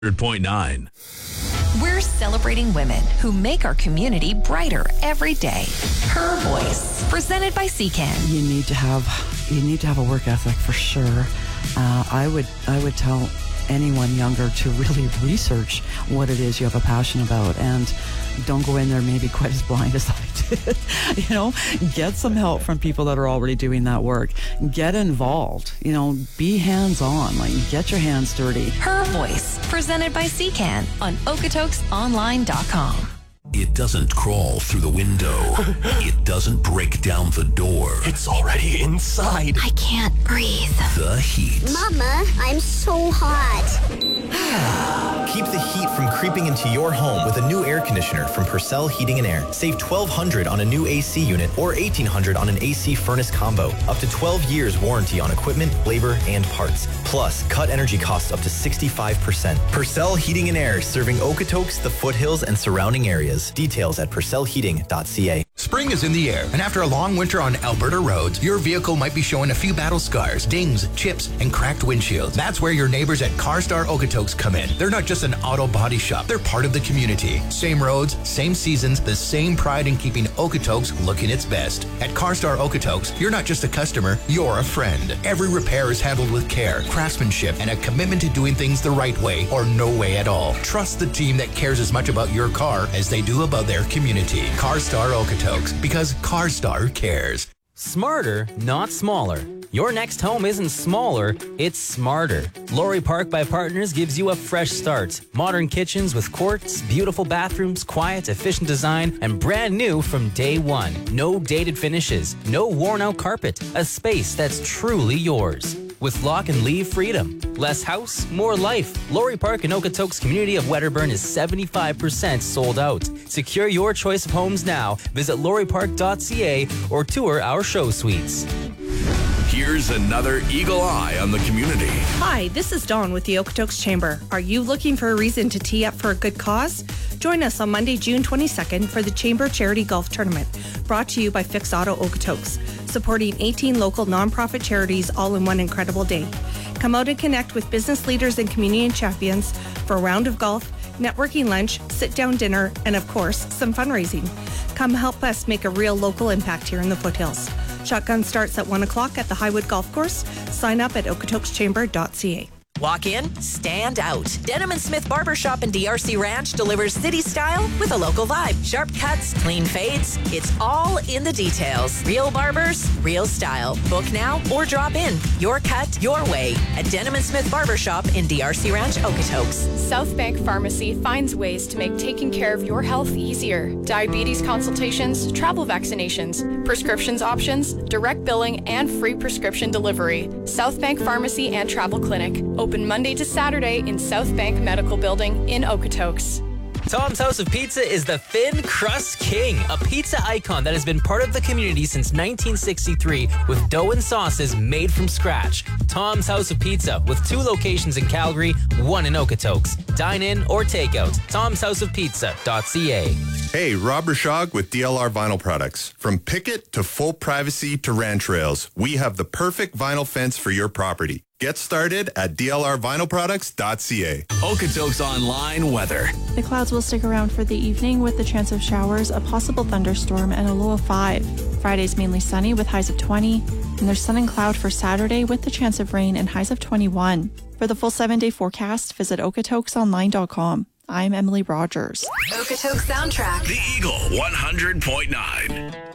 100.9. We're celebrating women who make our community brighter every day. Her Voice, presented by CCAN. You need to have a work ethic for sure. I would tell anyone younger to really research what it is you have a passion about, and don't go in there maybe quite as blind as I did. Get some help from people that are already doing that work. Get involved. Be hands-on. Get your hands dirty. Her Voice, presented by CCAN on okatokesonline.com. It doesn't crawl through the window. It doesn't break down the door. It's already inside. I can't breathe. The heat. Mama, I'm so hot. Keep the heat from creeping into your home with a new air conditioner from Purcell Heating and Air. Save $1,200 on a new AC unit or $1,800 on an AC furnace combo. Up to 12 years warranty on equipment, labor, and parts. Plus, cut energy costs up to 65%. Purcell Heating and Air, serving Okotoks, the foothills, and surrounding areas. Details at purcellheating.ca. Spring is in the air, and after a long winter on Alberta roads, your vehicle might be showing a few battle scars, dings, chips, and cracked windshields. That's where your neighbors at CarStar Okotoks come in. They're not just an auto body shop, they're part of the community. Same roads, same seasons, the same pride in keeping Okotoks looking its best. At CarStar Okotoks, you're not just a customer, you're a friend. Every repair is handled with care, craftsmanship, and a commitment to doing things the right way or no way at all. Trust the team that cares as much about your car as they do about their community. CarStar Okotoks, because CarStar cares. Smarter, not smaller. Your next home isn't smaller, it's smarter. Laurie Park by Partners gives you a fresh start. Modern kitchens with quartz, beautiful bathrooms, quiet, efficient design, and brand new from day one. No dated finishes, no worn out carpet. A space that's truly yours. With lock and leave freedom. Less house, more life. Laurie Park in Okotoks community of Wedderburn is 75% sold out. Secure your choice of homes now. Visit lauriepark.ca or tour our show suites. Here's another Eagle Eye on the community. Hi, this is Dawn with the Okotoks Chamber. Are you looking for a reason to tee up for a good cause? Join us on Monday, June 22nd for the Chamber Charity Golf Tournament, brought to you by Fix Auto Okotoks, supporting 18 local nonprofit charities all in one incredible day. Come out and connect with business leaders and community champions for a round of golf, networking lunch, sit-down dinner, and of course, some fundraising. Come help us make a real local impact here in the foothills. Shotgun starts at 1 o'clock at the Highwood Golf Course. Sign up at okatokschamber.ca. Walk in, stand out. Denham & Smith Barbershop in DRC Ranch delivers city style with a local vibe. Sharp cuts, clean fades, it's all in the details. Real barbers, real style. Book now or drop in. Your cut, your way at Denham & Smith Barbershop in DRC Ranch, Okotoks. South Bank Pharmacy finds ways to make taking care of your health easier. Diabetes consultations, travel vaccinations, prescriptions options, direct billing, and free prescription delivery. South Bank Pharmacy and Travel Clinic. Open Monday to Saturday in South Bank Medical Building in Okotoks. Tom's House of Pizza is the Thin Crust King, a pizza icon that has been part of the community since 1963 with dough and sauces made from scratch. Tom's House of Pizza with 2 locations in Calgary, 1 in Okotoks. Dine in or take out. tomshouseofpizza.ca. Hey, Rob Rashog with DLR Vinyl Products. From picket to full privacy to ranch rails, we have the perfect vinyl fence for your property. Get started at dlrvinylproducts.ca. Okotoks Online weather. The clouds will stick around for the evening with the chance of showers, a possible thunderstorm, and a low of 5. Friday's mainly sunny with highs of 20, and there's sun and cloud for Saturday with the chance of rain and highs of 21. For the full 7-day forecast, visit okatokesonline.com. I'm Emily Rogers. Okotoks Soundtrack. The Eagle 100.9.